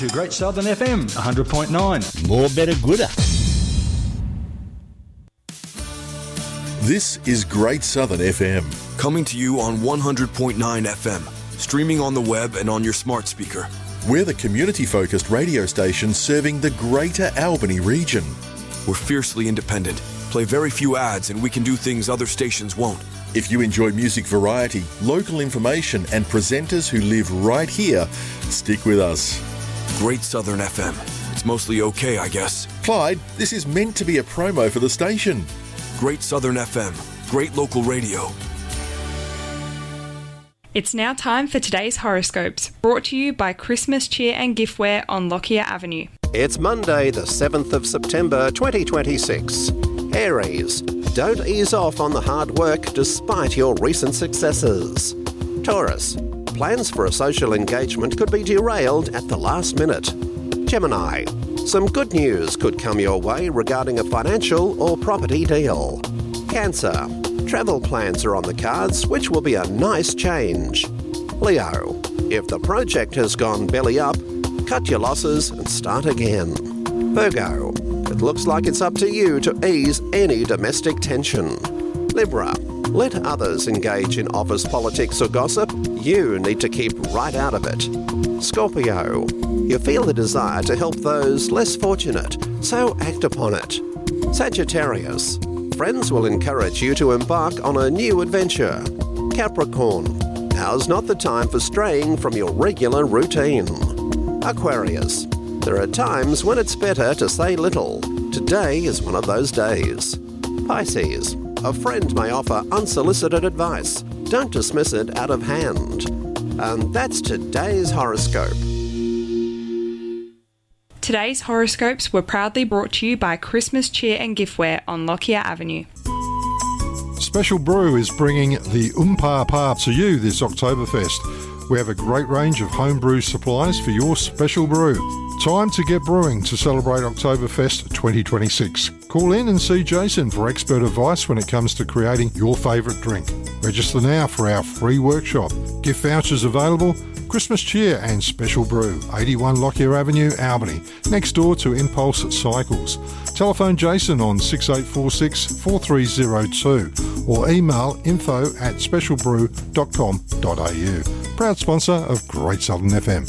To Great Southern FM 100.9. More better gooder. This is Great Southern FM. Coming to you on 100.9 FM, streaming on the web and on your smart speaker. We're the community-focused radio station serving the Greater Albany region. We're fiercely independent, play very few ads, and we can do things other stations won't. If you enjoy music variety, local information and presenters who live right here, stick with us. Great Southern FM. It's mostly okay, I guess. Clyde, this is meant to be a promo for the station. Great Southern FM. Great local radio. It's now time for today's horoscopes, brought to you by Christmas Cheer and Giftware on Lockyer Avenue. It's Monday, the 7th of September 2026. Aries, don't ease off on the hard work despite your recent successes. Taurus, plans for a social engagement could be derailed at the last minute. Gemini, some good news could come your way regarding a financial or property deal. Cancer, travel plans are on the cards, which will be a nice change. Leo, if the project has gone belly up, cut your losses and start again. Virgo, it looks like it's up to you to ease any domestic tension. Libra, let others engage in office politics or gossip. You need to keep right out of it. Scorpio, you feel the desire to help those less fortunate, so act upon it. Sagittarius, friends will encourage you to embark on a new adventure. Capricorn, now's not the time for straying from your regular routine. Aquarius, there are times when it's better to say little. Today is one of those days. Pisces, a friend may offer unsolicited advice. Don't dismiss it out of hand. And that's today's horoscope. Today's horoscopes were proudly brought to you by Christmas Cheer and Giftware on Lockyer Avenue. Special Brew is bringing the Pa to you this Oktoberfest. We have a great range of homebrew supplies for your special brew. Time to get brewing to celebrate Oktoberfest 2026. Call in and see Jason for expert advice when it comes to creating your favourite drink. Register now for our free workshop. Gift vouchers available. Christmas Cheer and Special Brew, 81 Lockyer Avenue, Albany, next door to Impulse Cycles. Telephone Jason on 6846 4302 or email info@specialbrew.com.au. Proud sponsor of Great Southern FM.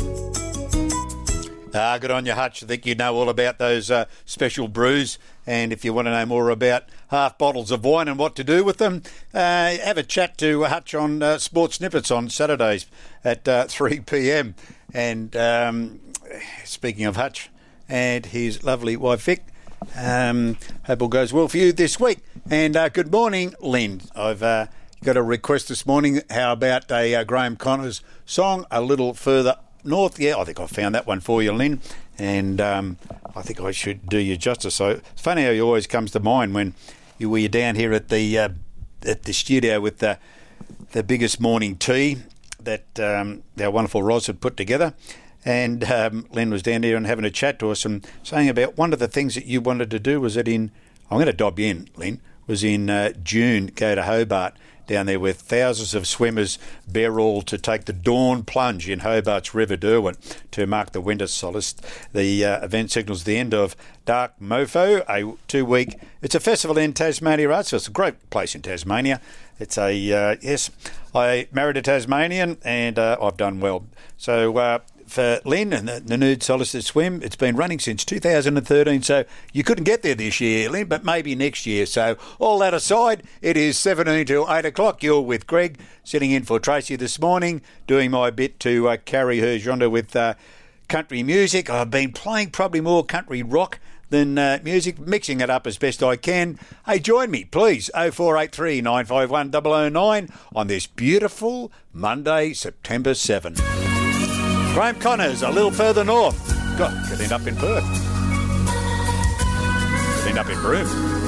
Good on you, Hutch. I think you know all about those special brews. And if you want to know more about half bottles of wine and what to do with them, have a chat to Hutch on Sports Snippets on Saturdays at 3 p.m. And speaking of Hutch and his lovely wife Vic, hope all goes well for you this week. And good morning, Lynn. I've got a request this morning. How about a Graham Connors song, A Little Further North? Yeah, I think I found that one for you, Lynn. And I think I should do you justice. So it's funny how he always comes to mind when you're down here at the studio with the biggest morning tea that our wonderful Roz had put together. And Len was down here and having a chat to us and saying about one of the things that you wanted to do was that I'm going to dob you in, Len, was in June, go to Hobart, down there with thousands of swimmers bear all to take the dawn plunge in Hobart's River Derwent to mark the winter solstice. The event signals the end of Dark Mofo, a 2-week... It's a festival in Tasmania Arts. So it's a great place in Tasmania. It's a... yes, I married a Tasmanian and I've done well. So... for Lynn and the Nude Solstice Swim, it's been running since 2013, so you couldn't get there this year, Lynn, but maybe next year. So all that aside, it is 17 till 8 o'clock. You're with Greg, sitting in for Tracy this morning, doing my bit to carry her genre with country music. I've been playing probably more country rock than music, mixing it up as best I can. Hey, join me, please, 0483 951 009 on this beautiful Monday, September 7. Graham Connors, A Little Further North. God, could end up in Perth. Could end up in Broome.